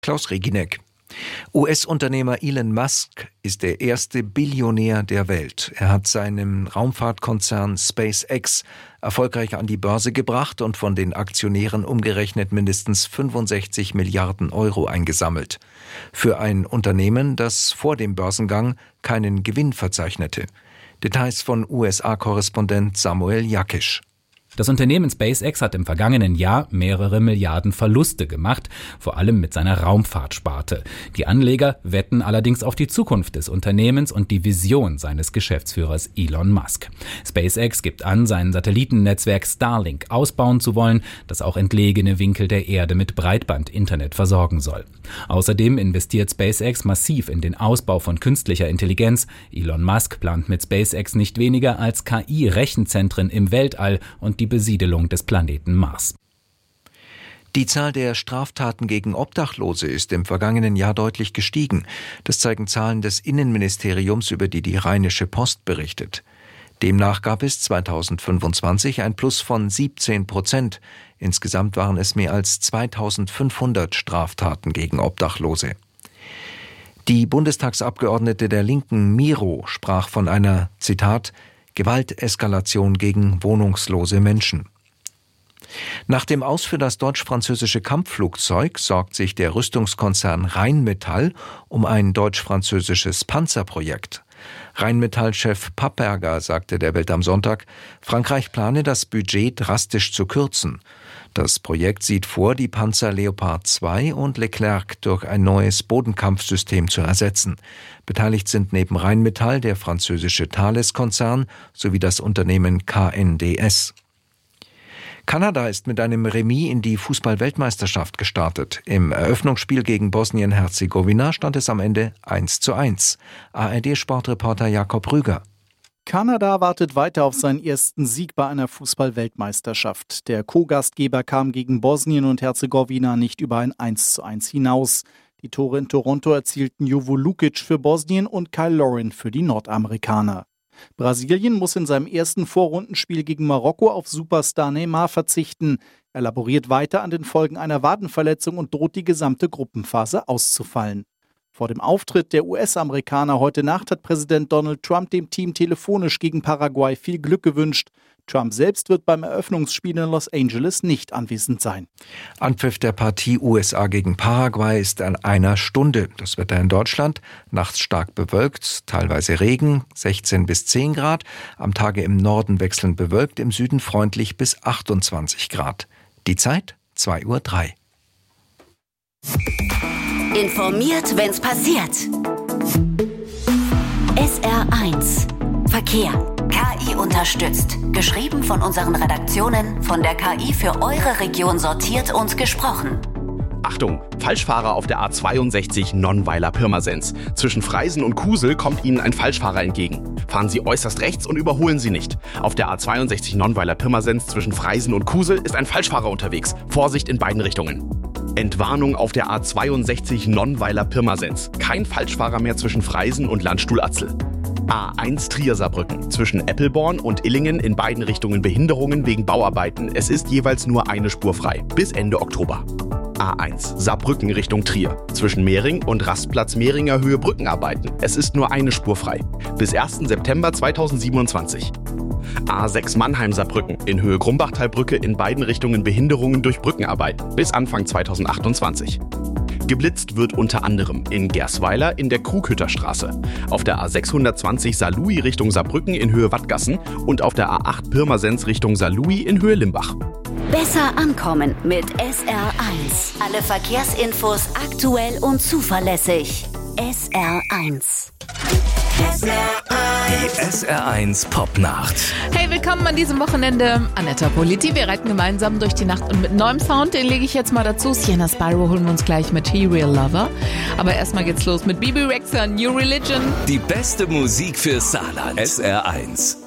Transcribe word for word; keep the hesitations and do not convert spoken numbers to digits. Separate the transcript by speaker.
Speaker 1: Klaus Reginek. U S-Unternehmer Elon Musk ist der erste Billionär der Welt. Er hat seinen Raumfahrtkonzern SpaceX erfolgreich an die Börse gebracht und von den Aktionären umgerechnet mindestens fünfundsechzig Milliarden Euro eingesammelt. Für ein Unternehmen, das vor dem Börsengang keinen Gewinn verzeichnete. Details von U S A-Korrespondent Samuel Jakisch.
Speaker 2: Das Unternehmen SpaceX hat im vergangenen Jahr mehrere Milliarden Verluste gemacht, vor allem mit seiner Raumfahrtsparte. Die Anleger wetten allerdings auf die Zukunft des Unternehmens und die Vision seines Geschäftsführers Elon Musk. SpaceX gibt an, sein Satellitennetzwerk Starlink ausbauen zu wollen, das auch entlegene Winkel der Erde mit Breitband-Internet versorgen soll. Außerdem investiert SpaceX massiv in den Ausbau von künstlicher Intelligenz. Elon Musk plant mit SpaceX nicht weniger als K I-Rechenzentren im Weltall und die Besiedelung des Planeten Mars.
Speaker 1: Die Zahl der Straftaten gegen Obdachlose ist im vergangenen Jahr deutlich gestiegen. Das zeigen Zahlen des Innenministeriums, über die die Rheinische Post berichtet. Demnach gab es zweitausendfünfundzwanzig ein Plus von siebzehn Prozent. Insgesamt waren es mehr als zweitausendfünfhundert Straftaten gegen Obdachlose. Die Bundestagsabgeordnete der Linken Miro sprach von einer, Zitat, Gewalteskalation gegen wohnungslose Menschen. Nach dem Aus für das deutsch-französische Kampfflugzeug sorgt sich der Rüstungskonzern Rheinmetall um ein deutsch-französisches Panzerprojekt. Rheinmetall-Chef Papperger sagte der Welt am Sonntag, Frankreich plane das Budget drastisch zu kürzen. Das Projekt sieht vor, die Panzer Leopard zwei und Leclerc durch ein neues Bodenkampfsystem zu ersetzen. Beteiligt sind neben Rheinmetall der französische Thales-Konzern sowie das Unternehmen K N D S. Kanada ist mit einem Remis in die Fußball-Weltmeisterschaft gestartet. Im Eröffnungsspiel gegen Bosnien-Herzegowina stand es am Ende eins zu eins. A R D-Sportreporter Jakob Rüger.
Speaker 3: Kanada wartet weiter auf seinen ersten Sieg bei einer Fußball-Weltmeisterschaft. Der Co-Gastgeber kam gegen Bosnien und Herzegowina nicht über ein eins zu eins hinaus. Die Tore in Toronto erzielten Jovo Lukic für Bosnien und Kyle Lauren für die Nordamerikaner. Brasilien muss in seinem ersten Vorrundenspiel gegen Marokko auf Superstar Neymar verzichten. Er laboriert weiter an den Folgen einer Wadenverletzung und droht, die gesamte Gruppenphase auszufallen. Vor dem Auftritt der U S-Amerikaner heute Nacht hat Präsident Donald Trump dem Team telefonisch gegen Paraguay viel Glück gewünscht. Trump selbst wird beim Eröffnungsspiel in Los Angeles nicht anwesend sein.
Speaker 1: Anpfiff der Partie U S A gegen Paraguay ist an einer Stunde. Das Wetter in Deutschland, nachts stark bewölkt, teilweise Regen, sechzehn bis zehn Grad. Am Tage im Norden wechselnd bewölkt, im Süden freundlich bis achtundzwanzig Grad. Die Zeit zwei Uhr drei.
Speaker 4: Informiert, wenn's passiert. S R eins Verkehr. K I unterstützt. Geschrieben von unseren Redaktionen, von der K I für eure Region sortiert und gesprochen.
Speaker 5: Achtung, Falschfahrer auf der A zweiundsechzig Nonnweiler-Pirmasens. Zwischen Freisen und Kusel kommt Ihnen ein Falschfahrer entgegen. Fahren Sie äußerst rechts und überholen Sie nicht. Auf der A zweiundsechzig Nonnweiler-Pirmasens zwischen Freisen und Kusel ist ein Falschfahrer unterwegs. Vorsicht in beiden Richtungen. Entwarnung auf der A zweiundsechzig Nonnweiler-Pirmasens. Kein Falschfahrer mehr zwischen Freisen und Landstuhl-Atzel. A eins Trier-Saarbrücken. Zwischen Eppelborn und Illingen in beiden Richtungen Behinderungen wegen Bauarbeiten. Es ist jeweils nur eine Spur frei. Bis Ende Oktober. A eins Saarbrücken Richtung Trier. Zwischen Mehring und Rastplatz Mehringer Höhe Brückenarbeiten. Es ist nur eine Spur frei. Bis ersten September zweitausendsiebenundzwanzig. A sechs Mannheim-Saarbrücken. In Höhe Grumbachtalbrücke in beiden Richtungen Behinderungen durch Brückenarbeiten. Bis Anfang zweitausendachtundzwanzig. Geblitzt wird unter anderem in Gersweiler in der Krughütterstraße, auf der A sechshundertzwanzig Saarlouis Richtung Saarbrücken in Höhe Wattgassen und auf der A acht Pirmasens Richtung Saarlouis in Höhe Limbach.
Speaker 4: Besser ankommen mit S R eins. Alle Verkehrsinfos aktuell und zuverlässig. S R eins.
Speaker 6: S R eins. Die S R eins Popnacht.
Speaker 7: Hey, willkommen an diesem Wochenende. Anetta Politi, wir reiten gemeinsam durch die Nacht und mit neuem Sound, den lege ich jetzt mal dazu. Sienna Spyro holen wir uns gleich mit He Real Lover. Aber erstmal geht's los mit Bibi Rexha, New Religion.
Speaker 6: Die beste Musik für Saarland. S R eins.